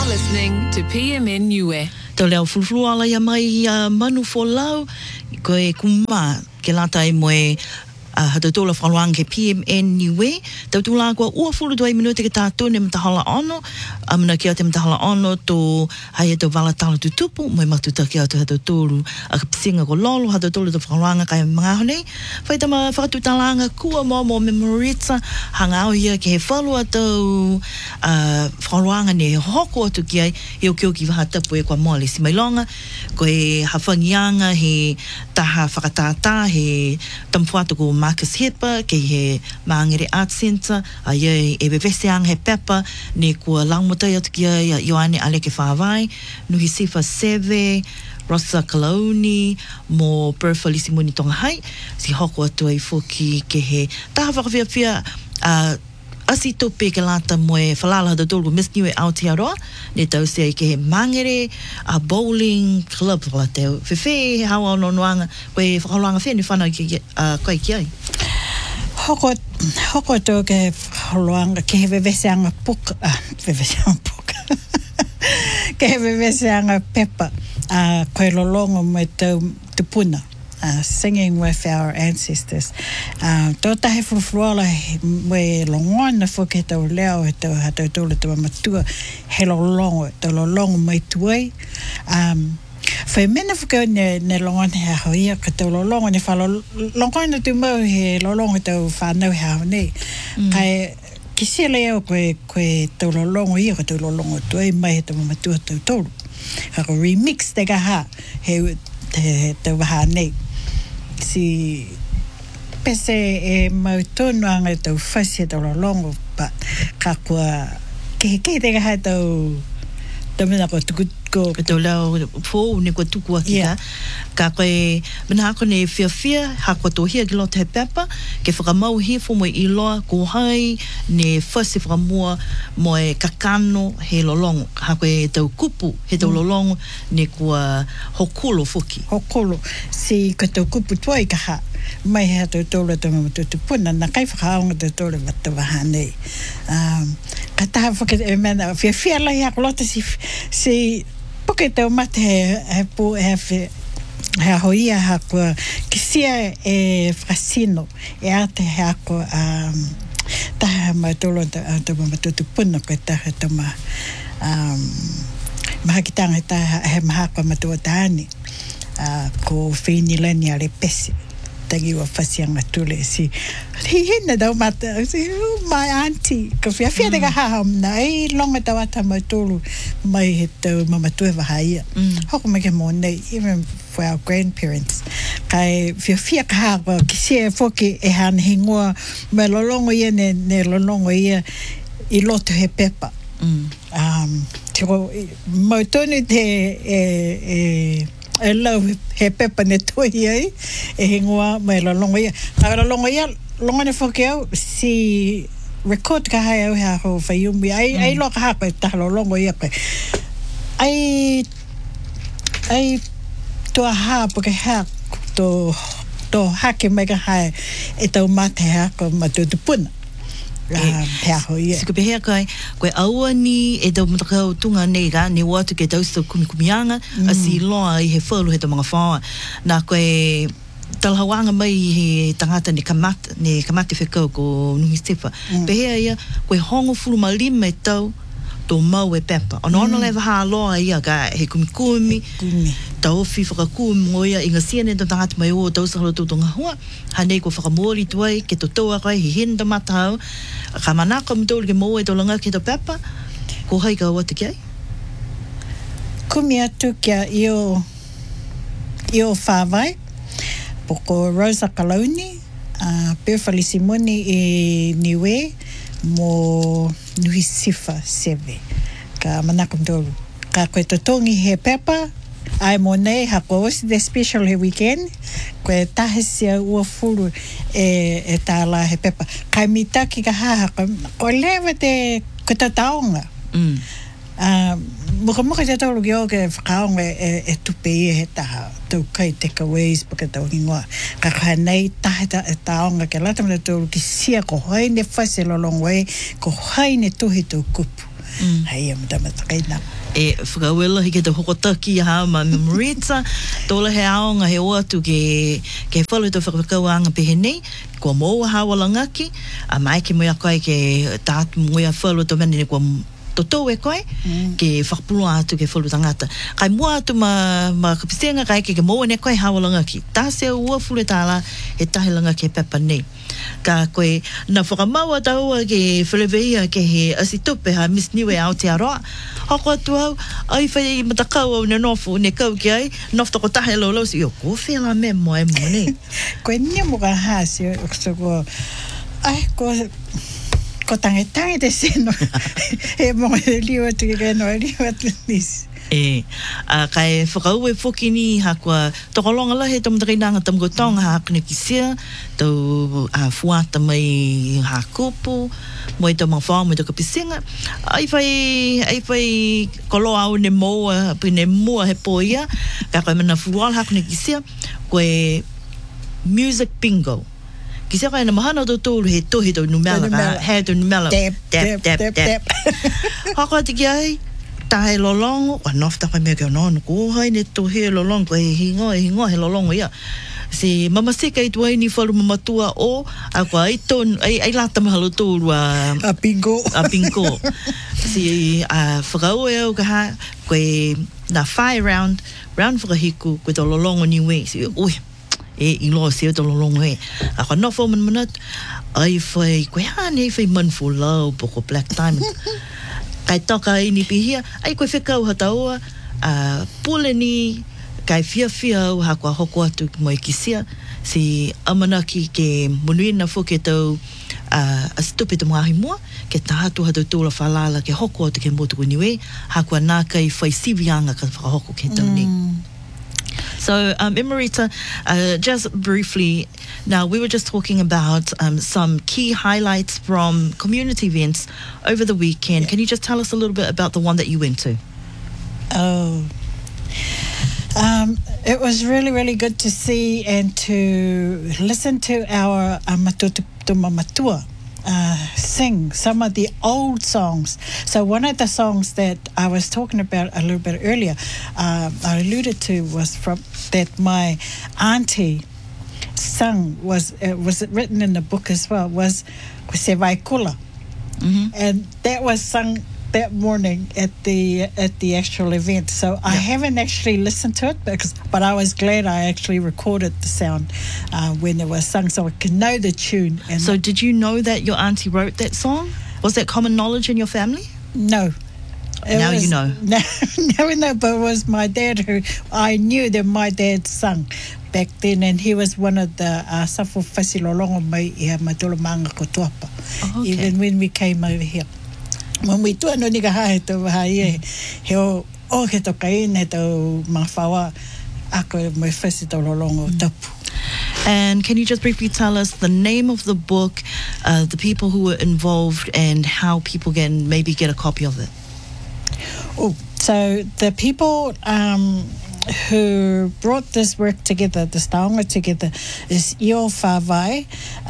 listening to PMN Niue. Tau leo fulflua ala ia mai manu fo lau koe kuma ke lata e moe hatotola whakaluanga ke PMN Niue. Tau tūlā kua ua fulu 2 minute ke tātou ne mtahala ono. Amuna kia te mtahala ono tō hai e tau wala tala tutupu moe matuta kia tu hatotolu a ka pisinga ko lolo hatotolu tau whakaluanga kai mga hone. Whai tama whakatutalanga kua mo memorita hanga au ia ke he whalua tau whakaluanga ne hoko atu ki ai e o kio ki waha tapu e kua moale si mailonga ko he hawhangianga he taha whakatātā he tamfuata ko Marcus Hepa ke he Maangere Art Centre a ia e beweseang he pepa ne kua langmutai atu ki ai a Ioane Aleke Whawai Nuhi Sifa Seve Rosa Kalauni mo Perfalisi Muni Tonga Hai si hoko atu ai fuki ke he taha whakawhiawhia asi tope ke lata moe whalala da tolu Miss Niue Aotearoa ne tau se ai ke he Mangere bowling club wala te whewhe hawa no noanga koe whakaluanga whenu whanau koe ki ai hoko tō ke whakaluanga ke he weweseanga puka ke he weweseanga pepa koe lolongo me tau tupuna singing with our ancestors. Tō tahe fruala me longona whoke tau leo he tau hatau tōle tau matua he lolongo, tau lolongo mai tuai. Whai mena whakau ne longona he aho ia ka tau lolongo ne whalo longona tu mau he lolongo tau whanau he aho nei. Kai kisia leo koe tau lolongo ia ka tau lolongo tuai mai he tau matua tau tōru. Kako remix te kaha he tau waha nei. Si pese e mautonu anga tau whasi tau lolongo pa ka kua ke te kaha tau mina ko tuku ko tau lau fōu ne kua tuku aki ka koe mina hako ne whiawhia hako tohia ki lote he pepa ke whakamau hifo mo i loa ko hai ne whasi whakamua mo e kakano he lolongo hako e tau kupu he tau lolongo ne kua hokolo fuki hokolo si ka tau kupu tuai kaha mai he tau tōla tau mamatutupuna na kai whakaonga tau tōla watawaha nei ka taha whakat e mena whiawhia lai hako lote si poke tau mate he po he aho ia hako kisia e whasino e ate he hako taha mautolo tau mamatutupuna koe taha tama mahakitanga he mahako matua tahani ko whini lani ale pesi tangi wa whasianga tule si hina dau mata my auntie ko whiawhia te kaha na e longa tau ata mautolo mai he tau mamatua waha ia hoko mai ke mo nei even for our grandparents kai whiawhia kaha kisia whoki e hana hingoa me lolongo ia ne lolongo ia I loto he pepa tiko mautonu te e lau he pepa ne toi ai e hingoa mai lolongo ia lolongo ia longa ne whoki au si record ka hai au hea ho whaiumi ai loka hako e taha lolongo ia koe ai toa haa puke hea to hake mai ka hai e tau mate hea ko matutupuna hea ho ia siko pehea kai koe aua ni e tau matakau tunga nei ka ne watu ke tau sitau kumikumianga a si loa I he whalu he tau mga whaua na koe talhawanga mai he tangata ne kamate whekau ko Nuhi Sifa pehea ia koe hongo fulu malima e tau tō mau e pepa ono le waha loa ia ka he kumikumi tau fi whakakumi mo ia inga siane tau tangata mai o tau sahalo tau tonga hua hanei ko whakamori tuai ke to toa kai he hinda matahau ka manaka mtolu ke mo e tau langa ke tau pepa ko hai ka wata ki ai kumi atu kia io whawai poko Rosa Kalauni Perfalisi Muni e Niue mo Nuhi Sifa Seve ka manaka mtolu ka koe totongi he pepa ai mo nei hako osi de special he weekend koe tahesia ua furu e tāla he pepa kai mitaki ka haha ko lewa te ko tataonga muka te tau ki o ke whakaonga e tupe ia he taha tau kai takeaways paka tau hingoa ka kai nei tahe taonga ke lata mata tau ki sia ko hai ne whase lolongo e ko hai ne tuhi tau kupu Hei amatamatakaina. E whakawela hi ke te hokotaki ha ma Memorita tola he aonga he oatu ke whalu to whakawanga pehe nei kua moa hawalangaki a mai ke moia koe ke tātu moia whalu to mani kua toto e koe ke whakapulua atu ke whalu tangata kai mua atu ma kapisenga kai ke moa ne koe hawalangaki tāse ua fule tāla he tahilanga ke pepa nei ka koe na whakamaua taua ke whaleweia ke he asitupe ha Miss Niue Aotearoa hako atu au ai whai matakau au ne nofu ne kau ki ai nofta ko tahe lau si o ko whela me moe mo ne Koe nia mo ka hasi ko ai ko tangetange te seno e mo liwa te ke no liwa te nis kai whakaue whoki ni hakua tokolonga la he tamatakinanga tamgotonga hakune kisia tau fuata mai hakupu moi tau mawhao moi tau kapisinga ai whai kolo au ne moa pine mua he poia ka koe mana fual hakune kisia koe music bingo kisia kai na mahana tau tōru he tohi tau numela he tau numela tap hako ati ki ai tahe lolongo, wa nofta kai mea kia nāna, ko hai ne to he lolongo, ko he hingoa he lolongo ia. Se mama seka i tuai ni whalu mamatua o, a kua ai lata mahalo tōru a bingo. A bingo. Se whakau e au ka ha, koe na whai round whakahiku, koe to lolongo ni we, se ui, i loa se o to lolongo e. A kua nofo manat, ai whai, koe hane ai whai manfo lau, poko Black Diamond. Kai toka i ni pihia, ai koe whekau hataua, pule ni kai whiawhia au hakua hoko atu mo i kisia, si amanaki ke munuina whuke tau a stupe te mahi mua, ke tātu hatau tōla whalala ke hoko atu ke motuku niwe, hakua nā kai whai siwianga ka whakahoko ke tau ni. So, Emerita, just briefly, now we were just talking about some key highlights from community events over the weekend. Can you just tell us a little bit about the one that you went to? Oh, it was really, really good to see and to listen to our matutua sing some of the old songs. So one of the songs that I was talking about a little bit earlier, I alluded to was from that my auntie sung, was written in the book as well, was Se Vai Kula. And that was sung that morning at the actual event. So I haven't actually listened to it, but I was glad I actually recorded the sound when it was sung, so I could know the tune. And so did you know that your auntie wrote that song? Was that common knowledge in your family? No. Now you know. No, but it was my dad who, I knew that my dad sung back then, and he was one of the Safo Fasilolongo mai I Matulomanga Kotuapa. Even when we came over here. When we do no ni ka hae to hae he o he to kai ne to mawhawa ako mai fasi to lolongo tapu. And can you just briefly tell us the name of the book, the people who were involved, and how people can maybe get a copy of it? Oh, so the people who brought this work together, this taonga together, is Io Whawai,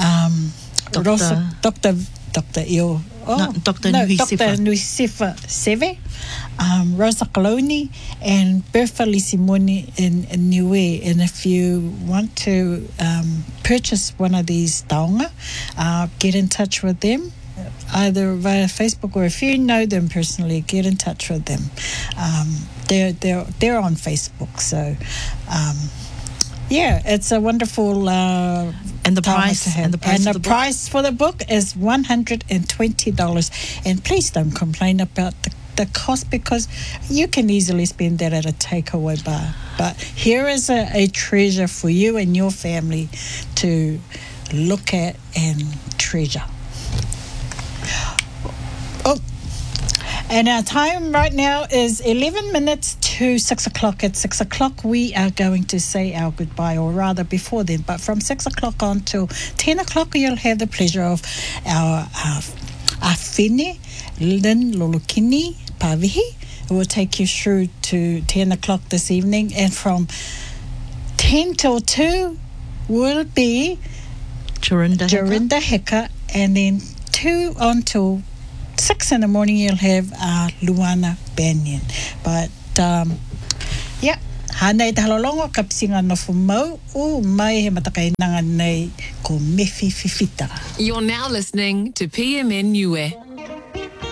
Dr. Io. Dr. Nuisifa Seve, Rosa Coloni, and Berfali Simoni in Niue. And if you want to purchase one of these taonga, get in touch with them, either via Facebook, or if you know them personally, get in touch with them. They're on Facebook, so yeah, it's a wonderful and the price price for the book is $120. And please don't complain about the cost, because you can easily spend that at a takeaway bar. But here is a treasure for you and your family to look at and treasure. And our time right now is 11 minutes to 6 o'clock. At 6 o'clock, we are going to say our goodbye, or rather before then. But from 6 o'clock on till 10 o'clock, you'll have the pleasure of our Awhine, Lynn Lolokini Pavihi, who will take you through to 10 o'clock this evening. And from 10 till 2 will be Jorinda Heka, and then 2 until 6 in the morning, you'll have Luana Banyan. But, yeah, hanei te halolongo, ka pisinga nofu mau, o mai he matakainanga nei ko Mefi Fifita. You're now listening to PMN Niue.